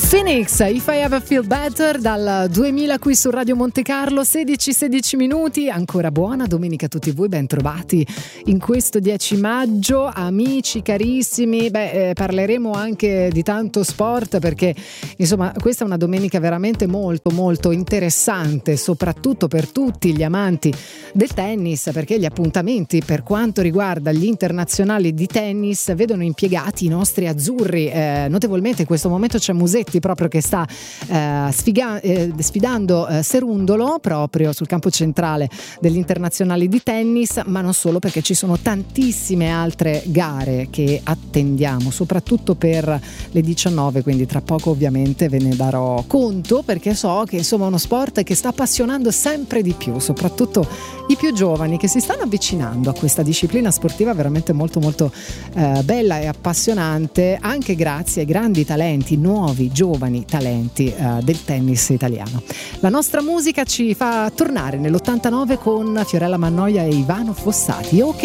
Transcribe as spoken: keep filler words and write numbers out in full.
Phoenix, If I Ever Feel Better, dal duemila qui su Radio Monte Carlo, sedici sedici minuti. Ancora buona domenica a tutti voi, ben trovati in questo dieci maggio, amici carissimi. Beh, eh, parleremo anche di tanto sport, perché insomma questa è una domenica veramente molto molto interessante, soprattutto per tutti gli amanti del tennis, perché gli appuntamenti per quanto riguarda gli internazionali di tennis vedono impiegati i nostri azzurri. Eh, notevolmente in questo momento c'è Musetti proprio che sta eh, sfiga- eh, sfidando eh, Serundolo proprio sul campo centrale degli internazionali di tennis, ma non solo, perché ci sono tantissime altre gare che attendiamo, soprattutto per le diciannove, quindi tra poco ovviamente ve ne darò conto, perché so che insomma è uno sport che sta appassionando sempre di più, soprattutto i più giovani che si stanno avvicinando a questa disciplina sportiva veramente molto molto eh, bella e appassionante, anche grazie ai grandi talenti, nuovi giovani talenti eh, del tennis italiano. La nostra musica ci fa tornare nell'ottantanove con Fiorella Mannoia e Ivano Fossati. Oh, che